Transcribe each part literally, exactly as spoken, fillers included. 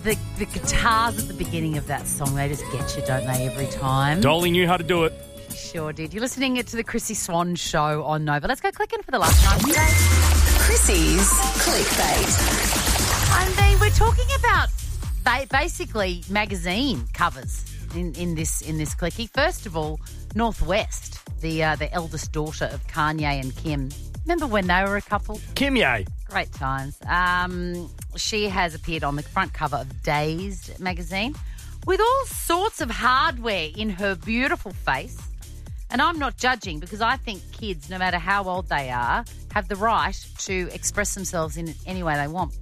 the, the guitars at the beginning of that song, they just get you, don't they, every time? Dolly knew how to do it. Sure did. You're listening to the Chrissy Swan Show on Nova. Let's go click in for the last time today. Chrissy's Clickbait. I mean, we're talking about ba- basically magazine covers in, in this in this clicky. First of all, Northwest, the uh, the eldest daughter of Kanye and Kim. Remember when they were a couple? Kim Ye. Great times. Um, she has appeared on the front cover of Dazed magazine with all sorts of hardware in her beautiful face. And I'm not judging because I think kids, no matter how old they are, have the right to express themselves in any way they want.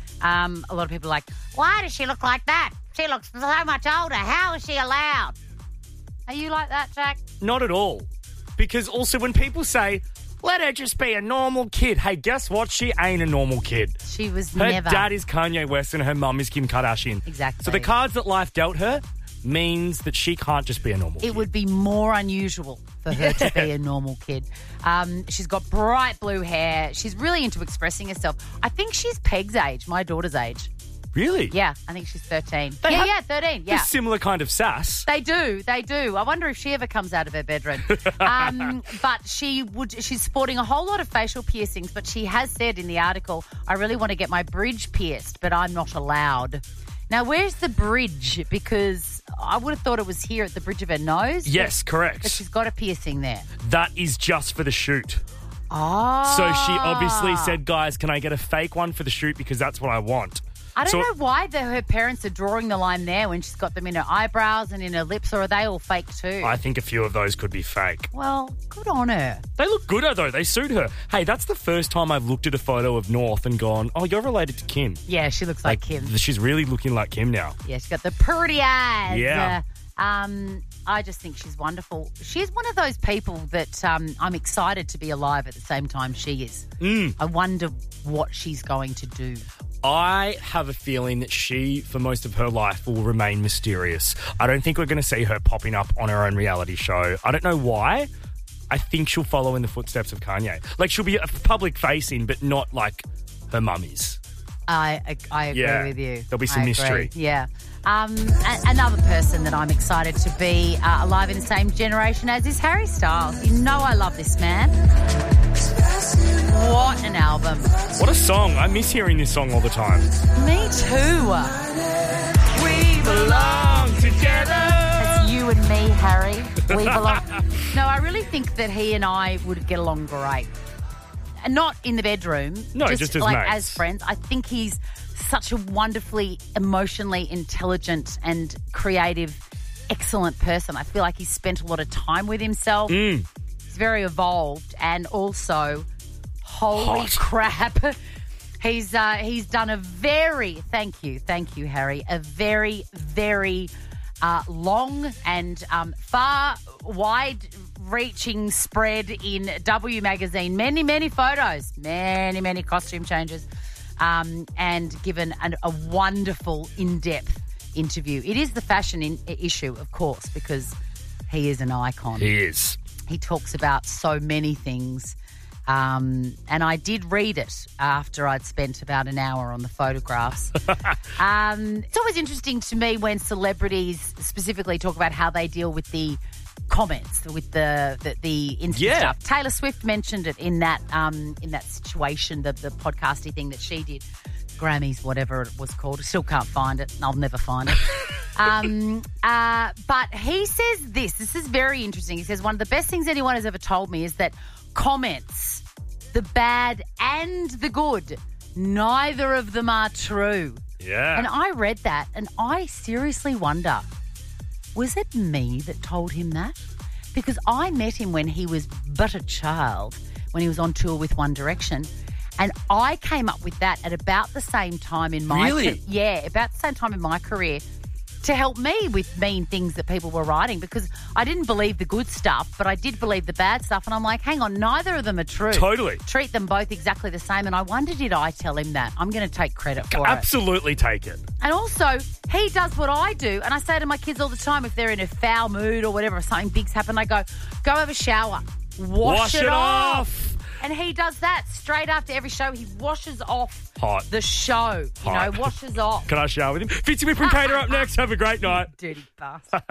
Um, a lot of people are like, why does she look like that? She looks so much older. How is she allowed? Are you like that, Jack? Not at all. Because also when people say, let her just be a normal kid. Hey, guess what? She ain't a normal kid. She was her never. Her dad is Kanye West and her mum is Kim Kardashian. Exactly. So the cards that life dealt her means that she can't just be a normal it kid. It would be more unusual for her yeah. to be a normal kid. Um, she's got bright blue hair. She's really into expressing herself. I think she's Peg's age, my daughter's age. Really? Yeah, I think she's thirteen. They yeah, have yeah, thirteen, yeah. A similar kind of sass. They do, they do. I wonder if she ever comes out of her bedroom. um, but she would. She's sporting a whole lot of facial piercings, but she has said in the article, I really want to get my bridge pierced, but I'm not allowed. Now, where's the bridge? Because I would have thought it was here at the bridge of her nose. Yes, but, correct. But she's got a piercing there. That is just for the shoot. Oh. So she obviously said, guys, can I get a fake one for the shoot because that's what I want. I don't so, know why the, her parents are drawing the line there when she's got them in her eyebrows and in her lips, or are they all fake too? I think a few of those could be fake. Well, good on her. They look good, though. They suit her. Hey, that's the first time I've looked at a photo of North and gone, oh, you're related to Kim. Yeah, she looks like, like Kim. She's really looking like Kim now. Yeah, she's got the pretty eyes. Yeah. Uh, um, I just think she's wonderful. She's one of those people that um, I'm excited to be alive at the same time she is. Mm. I wonder what she's going to do. I have a feeling that she, for most of her life, will remain mysterious. I don't think we're going to see her popping up on her own reality show. I don't know why. I think she'll follow in the footsteps of Kanye. Like, she'll be a public facing, but not like her mummies. I I, I agree yeah. with you. There'll be some I mystery. Agree. Yeah. Um, a- another person that I'm excited to be uh, alive in the same generation as is Harry Styles. You know I love this man. What an album. What a song. I miss hearing this song all the time. Me too. We belong together. It's you and me, Harry. We belong. No, I really think that he and I would get along great. And not in the bedroom. No, just, just as like mates. as friends. I think he's such a wonderfully, emotionally intelligent and creative, excellent person. I feel like he's spent a lot of time with himself. Mm. He's very evolved, and also, holy Hot. crap, he's uh, he's done a very, thank you, thank you, Harry, a very, very uh, long and um, far, wide-reaching spread in W Magazine. Many, many photos, many, many costume changes, um, and given an, a wonderful, in-depth interview. It is the fashion in, issue, of course, because he is an icon. He is. He talks about so many things. Um, and I did read it after I'd spent about an hour on the photographs. um, it's always interesting to me when celebrities specifically talk about how they deal with the comments, with the the, the instant Yeah. stuff. Taylor Swift mentioned it in that um, in that situation, the, the podcasty thing that she did. Grammys, whatever it was called. I still can't find it. I'll never find it. um, uh, but he says this. This is very interesting. He says, one of the best things anyone has ever told me is that comments, the bad and the good, neither of them are true. Yeah. And I read that and I seriously wonder, was it me that told him that? Because I met him when he was but a child, when he was on tour with One Direction. And I came up with that at about the same time in my Really? ca- yeah, about the same time in my career to help me with mean things that people were writing, because I didn't believe the good stuff, but I did believe the bad stuff. And I'm like, hang on, neither of them are true. Totally. Treat them both exactly the same. And I wonder, did I tell him that? I'm going to take credit for it. Absolutely take it. And also, he does what I do. And I say to my kids all the time, if they're in a foul mood or whatever, if something big's happened, I go, go have a shower. Wash, Wash it off. And he does that straight after every show. He washes off Hot. the show. You Hot. know, washes off. Can I shower with him? Fitzy Whip and Cater up next. Have a great night. Dirty bastard.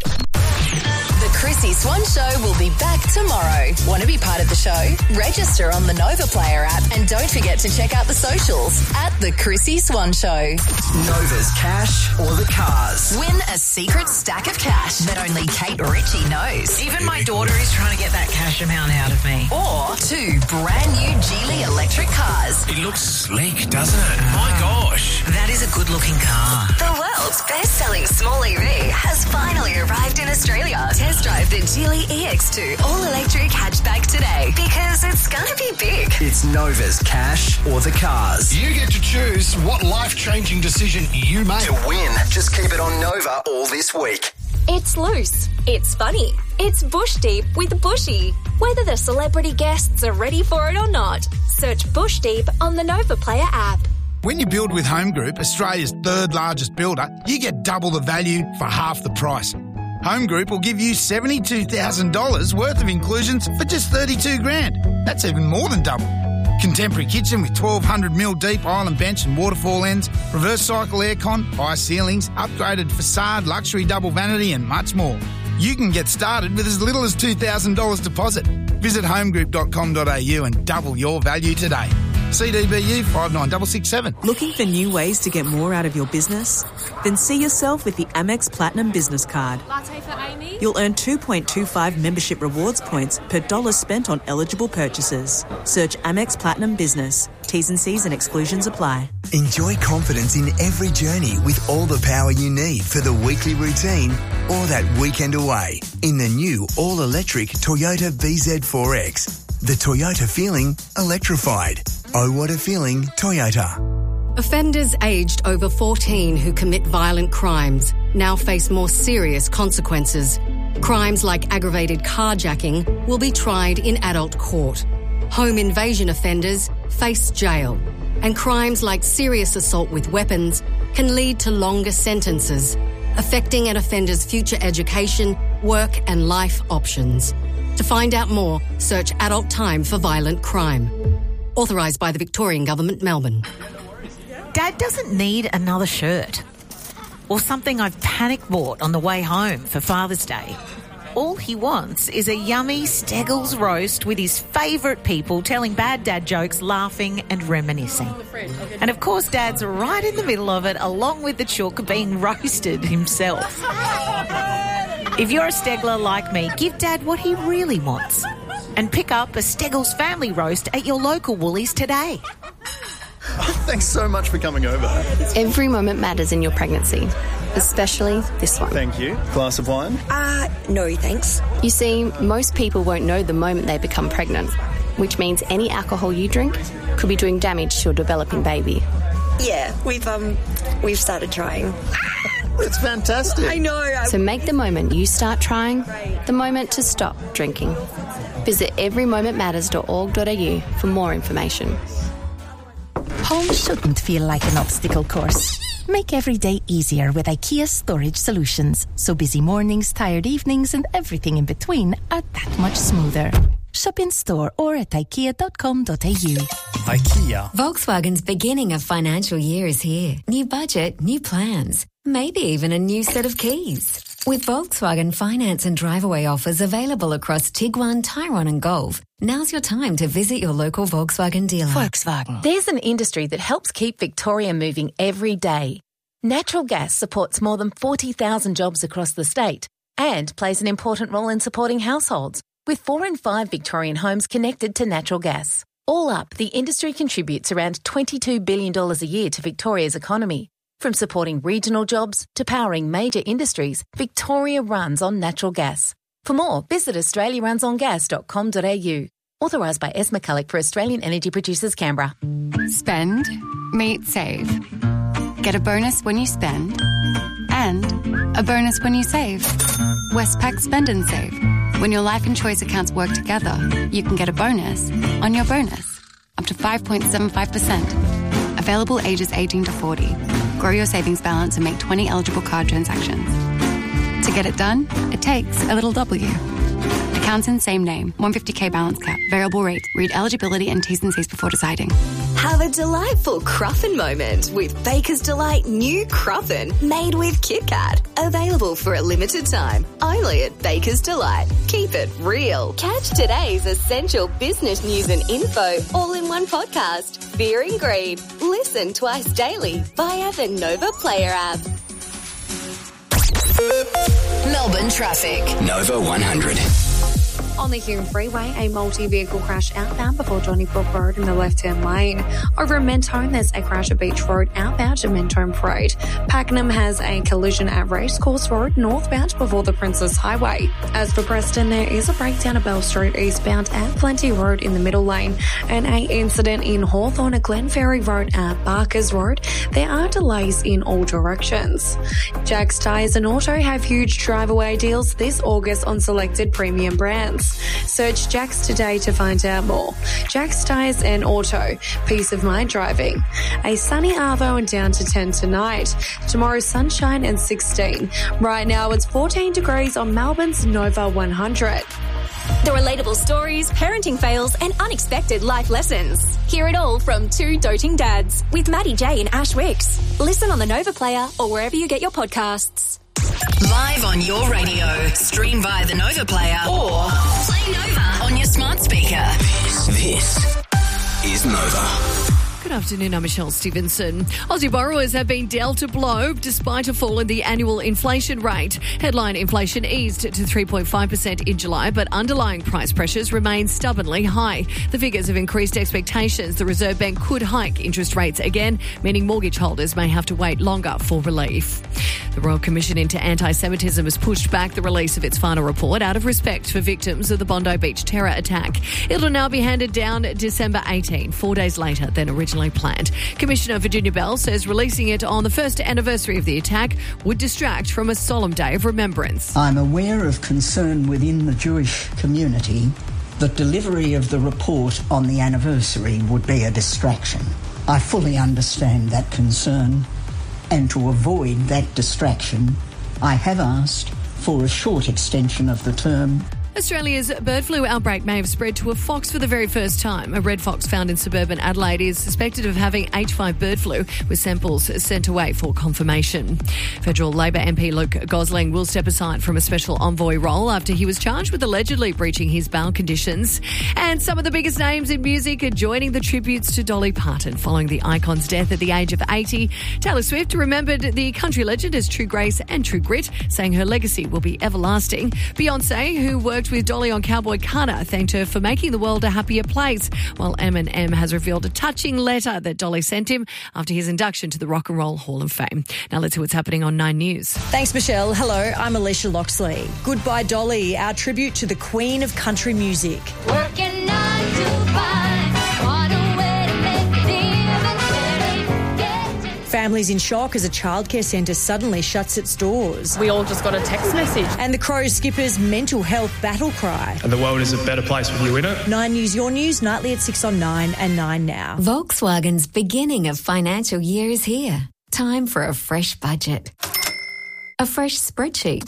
The Chrissy Swan Show will be back tomorrow. Want to be part of the show? Register on the Nova Player app and don't forget to check out the socials at The Chrissy Swan Show. Nova's cash or the cars. Win a secret stack of cash that only Kate Ritchie knows. Even my daughter is trying to get that cash amount out of me. Or two brand new Geely electric cars. It looks sleek, doesn't it? My gosh. That is a good-looking car. The world's best-selling small E V has finally arrived in Australia. Test drive the Geely E X two all-electric hatchback today because it's going to be big. It's Nova's cash or the cars. You get to choose what life-changing decision you make. To win, just keep it on Nova all this week. It's loose. It's funny. It's Bush Deep with Bushy. Whether the celebrity guests are ready for it or not, search Bush Deep on the Nova Player app. When you build with Home Group, Australia's third largest builder, you get double the value for half the price. Home Group will give you seventy-two thousand dollars worth of inclusions for just thirty-two grand. That's even more than double. Contemporary kitchen with twelve hundred mil deep island bench and waterfall ends, reverse cycle aircon, high ceilings, upgraded facade, luxury double vanity and much more. You can get started with as little as two thousand dollars deposit. Visit homegroup dot com dot a u and double your value today. C D B U five nine six six seven. Looking for new ways to get more out of your business? Then see yourself with the Amex Platinum Business Card. Latte for Amy? You'll earn two point two five membership rewards points per dollar spent on eligible purchases. Search Amex Platinum Business. T's and C's and exclusions apply. Enjoy confidence in every journey with all the power you need for the weekly routine or that weekend away in the new all-electric Toyota V Z four X. The Toyota feeling electrified. Oh, what a feeling, Toyota. Offenders aged over fourteen who commit violent crimes now face more serious consequences. Crimes like aggravated carjacking will be tried in adult court. Home invasion offenders face jail. And crimes like serious assault with weapons can lead to longer sentences, affecting an offender's future education, work and life options. To find out more, search Adult Time for Violent Crime. Authorised by the Victorian Government, Melbourne. Dad doesn't need another shirt or something I've panic bought on the way home for Father's Day. All he wants is a yummy Steggles roast with his favourite people telling bad dad jokes, laughing and reminiscing. And of course, Dad's right in the middle of it, along with the chook being roasted himself. If you're a Stegler like me, give Dad what he really wants and pick up a Steggles family roast at your local Woolies today. Thanks so much for coming over. Every moment matters in your pregnancy, especially this one. Thank you. Glass of wine? Uh, no thanks. You see, most people won't know the moment they become pregnant, which means any alcohol you drink could be doing damage to your developing baby. Yeah, we've um, we've started trying. It's fantastic. I know. So make the moment you start trying the moment to stop drinking. Visit every moment matters dot org dot a u for more information. Home shouldn't feel like an obstacle course. Make every day easier with IKEA Storage Solutions, so busy mornings, tired evenings and everything in between are that much smoother. Shop in store or at ikea dot com dot a u. IKEA. Volkswagen's beginning of financial year is here. New budget, new plans, maybe even a new set of keys. With Volkswagen finance and drive-away offers available across Tiguan, Tyrone and Golf, now's your time to visit your local Volkswagen dealer. Volkswagen. There's an industry that helps keep Victoria moving every day. Natural gas supports more than forty thousand jobs across the state and plays an important role in supporting households, with four in five Victorian homes connected to natural gas. All up, the industry contributes around twenty-two billion dollars a year to Victoria's economy. From supporting regional jobs to powering major industries, Victoria runs on natural gas. For more, visit australia runs on gas dot com dot a u. Authorised by S. McCulloch for Australian Energy Producers, Canberra. Spend, meet, save. Get a bonus when you spend and a bonus when you save. Westpac Spend and Save. When your life and choice accounts work together, you can get a bonus on your bonus, up to five point seven five percent. Available ages eighteen to forty. Grow your savings balance and make twenty eligible card transactions. To get it done, it takes a little W. Accountant, same name. one hundred fifty k balance cap. Variable rate. Read eligibility and T's and C's before deciding. Have a delightful Cruffin moment with Baker's Delight new Cruffin made with Kit Kat. Available for a limited time. Only at Baker's Delight. Keep it real. Catch today's essential business news and info all in one podcast. Fear and Greed. Listen twice daily via the Nova Player app. Melbourne traffic. Nova one hundred. On the Hume Freeway, a multi-vehicle crash outbound before Donnybrook Road in the left-hand lane. Over at Mentone, there's a crash at Beach Road outbound to Mentone Parade. Pakenham has a collision at Racecourse Road northbound before the Princess Highway. As for Preston, there is a breakdown at Bell Street eastbound at Plenty Road in the middle lane. And a incident in Hawthorn at Glenferrie Road at Barkers Road. There are delays in all directions. Jack's Tyres and Auto have huge drive-away deals this August on selected premium brands. Search Jack's today to find out more. Jack's Tyres and Auto. Peace of mind driving. A sunny Arvo and down to ten tonight. Tomorrow sunshine and sixteen. Right now it's fourteen degrees on Melbourne's Nova one hundred. The relatable stories, parenting fails, and unexpected life lessons. Hear it all from two doting dads with Maddie J and Ash Wicks. Listen on the Nova Player or wherever you get your podcasts. Live on your radio. Stream via the Nova Player or play Nova on your smart speaker. This is Nova. Good afternoon, I'm Michelle Stevenson. Aussie borrowers have been dealt a blow despite a fall in the annual inflation rate. Headline inflation eased to three point five percent in July, but underlying price pressures remain stubbornly high. The figures have increased expectations the Reserve Bank could hike interest rates again, meaning mortgage holders may have to wait longer for relief. The Royal Commission into Anti-Semitism has pushed back the release of its final report out of respect for victims of the Bondi Beach terror attack. It'll now be handed down December eighteenth, four days later than originally planned. Commissioner Virginia Bell says releasing it on the first anniversary of the attack would distract from a solemn day of remembrance. I'm aware of concern within the Jewish community that delivery of the report on the anniversary would be a distraction. I fully understand that concern, and to avoid that distraction, I have asked for a short extension of the term. Australia's bird flu outbreak may have spread to a fox for the very first time. A red fox found in suburban Adelaide is suspected of having H five bird flu, with samples sent away for confirmation. Federal Labor M P Luke Gosling will step aside from a special envoy role after he was charged with allegedly breaching his bail conditions. And some of the biggest names in music are joining the tributes to Dolly Parton following the icon's death at the age of eighty. Taylor Swift remembered the country legend as true grace and true grit, saying her legacy will be everlasting. Beyoncé, who worked with Dolly on Cowboy Carter, thanked her for making the world a happier place, while Eminem has revealed a touching letter that Dolly sent him after his induction to the Rock and Roll Hall of Fame. Now let's see what's happening on Nine News. Thanks, Michelle. Hello, I'm Alicia Loxley. Goodbye, Dolly, our tribute to the Queen of Country Music. Working nine to five, what a way to make a difference. Families in shock as a childcare centre suddenly shuts its doors. We all just got a text message. And the Crows skipper's mental health battle cry. And the world is a better place with you in it. Nine News, your news, nightly at six on nine and nine now. Volkswagen's beginning of financial year is here. Time for a fresh budget. A fresh spreadsheet.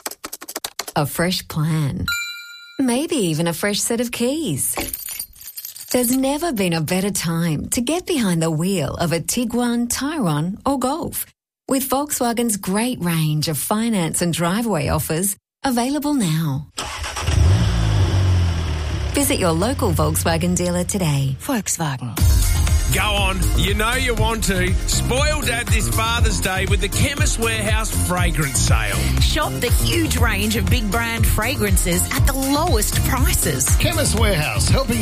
A fresh plan. Maybe even a fresh set of keys. There's never been a better time to get behind the wheel of a Tiguan, Tyron or Golf. With Volkswagen's great range of finance and driveway offers available now. Visit your local Volkswagen dealer today. Volkswagen. Go on, you know you want to. Spoil Dad this Father's Day with the Chemist Warehouse fragrance sale. Shop the huge range of big brand fragrances at the lowest prices. Chemist Warehouse, helping